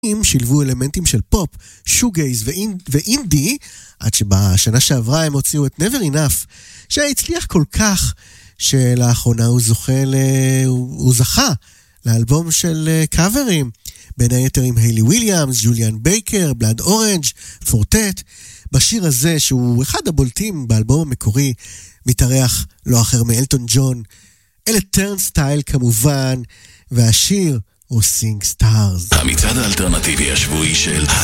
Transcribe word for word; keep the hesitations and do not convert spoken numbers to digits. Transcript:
שילבו אלמנטים של פופ, שוגייז ואינדי, עד שבשנה שעברה הם הוציאו את Never Enough, שהצליח כל כך שלאחרונה הוא זוכה, ל... הוא זכה לאלבום של קאברים, בין היתר עם היילי וויליאמס, ג'וליאן בייקר, בלאד אורנג', פורטט. בשיר הזה, שהוא אחד הבולטים באלבום המקורי, מתארח לא אחר מאלטון ג'ון, אלה טרנסטייל כמובן, והשיר הוא Sing Stars. המצעד האלטרנטיבי השבועי של